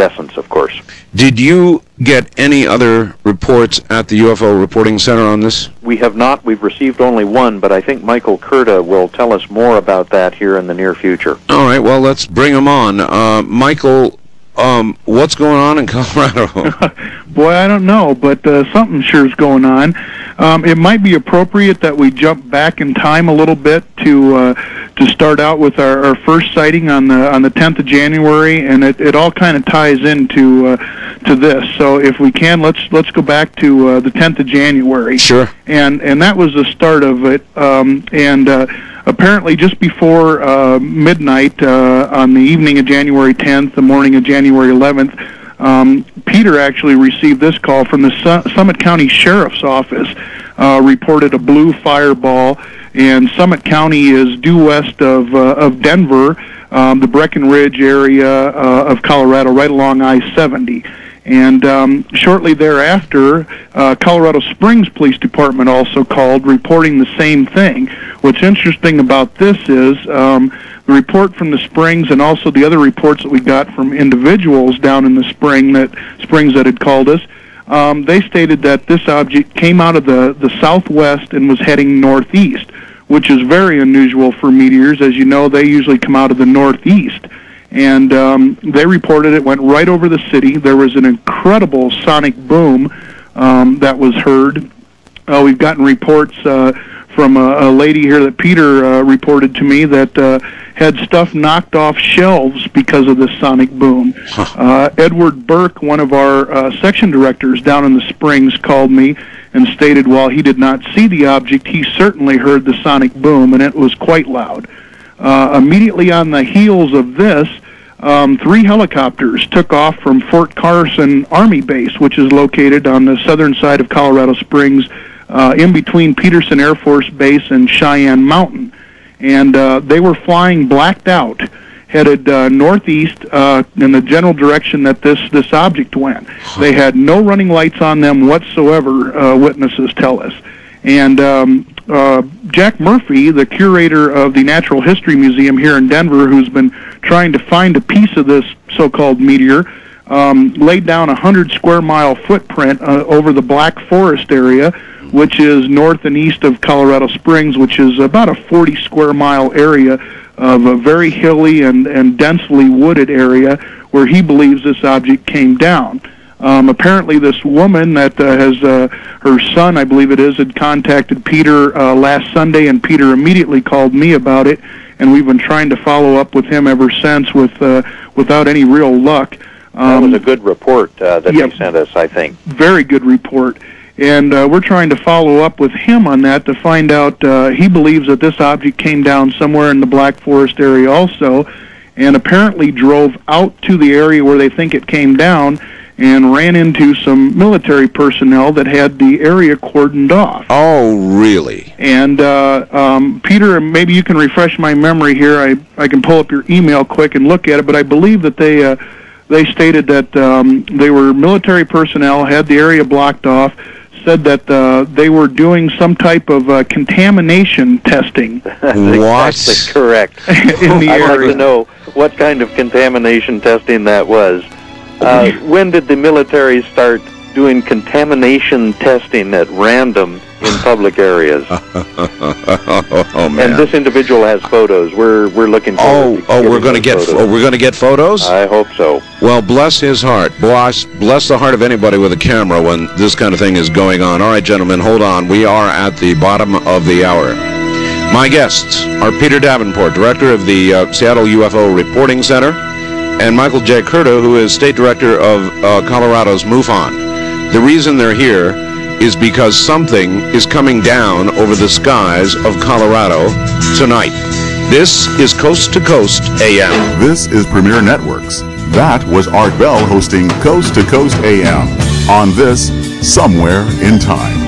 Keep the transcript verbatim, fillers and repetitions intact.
incandescence, of course. Did you get any other reports at the U F O Reporting Center on this? We have not. We've received only one, but I think Michael Kurta will tell us more about that here in the near future. All right, well, let's bring him on. Uh, Michael, um, what's going on in Colorado? Boy, I don't know, but uh, something sure is going on. Um, it might be appropriate that we jump back in time a little bit to uh, to start out with our, our first sighting on the on the tenth of January, and it, it all kind of ties into uh, to this. So if we can, let's let's go back to uh, the tenth of January. Sure. And and that was the start of it. Um, and uh, apparently, just before uh, midnight uh, on the evening of January tenth, the morning of January eleventh. Um, Peter actually received this call from the Su- Summit County Sheriff's Office, uh, reported a blue fireball, and Summit County is due west of uh, of Denver, um, the Breckenridge area uh, of Colorado, right along I seventy. And um, shortly thereafter, uh, Colorado Springs Police Department also called, reporting the same thing. What's interesting about this is um, the report from the Springs, and also the other reports that we got from individuals down in the spring that Springs that had called us. Um, they stated that this object came out of the, the southwest and was heading northeast, which is very unusual for meteors. As you know, they usually come out of the northeast. And um, they reported it went right over the city. There was an incredible sonic boom um, that was heard. Uh, we've gotten reports uh, from a, a lady here that Peter uh, reported to me that uh, had stuff knocked off shelves because of this sonic boom. Uh, Edward Burke, one of our uh, section directors down in the Springs, called me and stated while he did not see the object, he certainly heard the sonic boom, and it was quite loud. Uh, immediately on the heels of this, um, three helicopters took off from Fort Carson Army Base, which is located on the southern side of Colorado Springs, uh, in between Peterson Air Force Base and Cheyenne Mountain. And uh, they were flying blacked out, headed uh, northeast uh, in the general direction that this, this object went. They had no running lights on them whatsoever, uh, witnesses tell us. And um, uh, Jack Murphy, the curator of the Natural History Museum here in Denver, who's been trying to find a piece of this so-called meteor, um, laid down a hundred square mile footprint uh, over the Black Forest area, which is north and east of Colorado Springs, which is about a forty square mile area of a very hilly and, and densely wooded area where he believes this object came down. Um, apparently this woman that uh, has, uh, her son, I believe it is, had contacted Peter uh, last Sunday, and Peter immediately called me about it, and we've been trying to follow up with him ever since with uh, without any real luck. Um, that was a good report uh, that yeah, he sent us, I think. Very good report. And uh, we're trying to follow up with him on that to find out, uh, he believes that this object came down somewhere in the Black Forest area also, and apparently drove out to the area where they think it came down, and ran into some military personnel that had the area cordoned off. Oh, really? And, uh, um, Peter, maybe you can refresh my memory here. I, I can pull up your email quick and look at it, but I believe that they, uh, they stated that um, they were military personnel, had the area blocked off, said that uh, they were doing some type of uh, contamination testing. That's what? exactly correct. in the I'd area. like to know what kind of contamination testing that was. Uh, when did the military start doing contamination testing at random in public areas? Oh man! And this individual has photos. We're we're looking. Oh, oh, we're going to get photos. oh, we're going to get photos. I hope so. Well, bless his heart. Bless bless the heart of anybody with a camera when this kind of thing is going on. All right, gentlemen, hold on. We are at the bottom of the hour. My guests are Peter Davenport, director of the uh, Seattle U F O Reporting Center, and Michael J. Kurta, who is state director of uh, Colorado's MUFON. The reason they're here is because something is coming down over the skies of Colorado tonight. This is Coast to Coast A M. This is Premier Networks. That was Art Bell hosting Coast to Coast A M on this Somewhere in Time.